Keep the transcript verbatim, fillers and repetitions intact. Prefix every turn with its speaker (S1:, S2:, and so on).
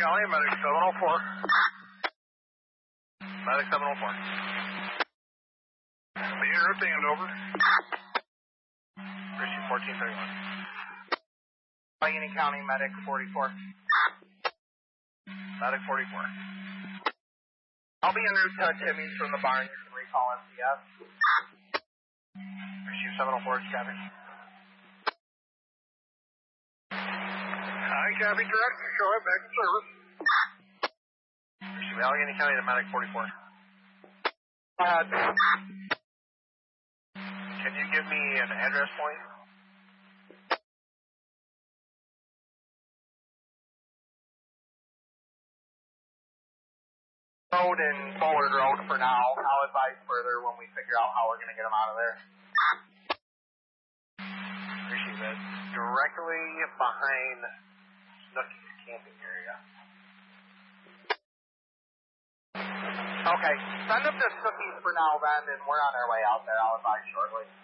S1: County, Medic seven oh four. Medic seven oh four. The Earth and over. Appreciate fourteen thirty-one.
S2: Allegheny County, Medic forty-four.
S1: Medic forty-four.
S2: I'll be en route to Timmy's from the barn. You can recall M C S.
S1: Appreciate seven oh four, copy. Hi, copy, direct. Show it back in service. Appreciate Allegheny County to Medic forty-four.
S2: Go ahead.
S1: Can you give me an address point?
S2: Road and Bullard Road for now. I'll advise further when we figure out how we're going to get them out of there.
S1: Appreciate that. Directly behind Snooky's camping area.
S2: Okay, send them to Snooky's for now then, and we're on our way out there. I'll advise shortly.